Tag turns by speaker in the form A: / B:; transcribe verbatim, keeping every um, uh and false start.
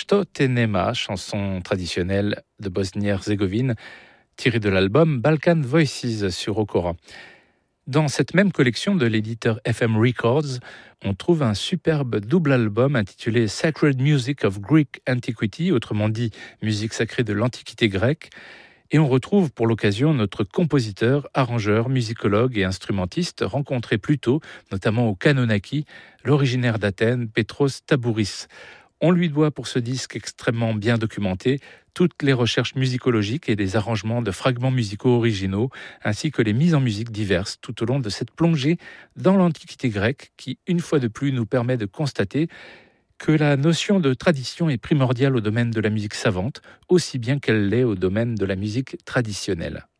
A: Što te nema, chanson traditionnelle de Bosnie-Herzégovine, tirée de l'album Balkan Voices sur Okora. Dans cette même collection de l'éditeur F M Records, on trouve un superbe double album intitulé Sacred Music of Greek Antiquity, autrement dit musique sacrée de l'Antiquité grecque. Et on retrouve pour l'occasion notre compositeur, arrangeur, musicologue et instrumentiste rencontré plus tôt, notamment au Kanonaki, l'originaire d'Athènes, Petros Tabouris. On lui doit pour ce disque extrêmement bien documenté toutes les recherches musicologiques et les arrangements de fragments musicaux originaux, ainsi que les mises en musique diverses tout au long de cette plongée dans l'Antiquité grecque qui, une fois de plus, nous permet de constater que la notion de tradition est primordiale au domaine de la musique savante, aussi bien qu'elle l'est au domaine de la musique traditionnelle.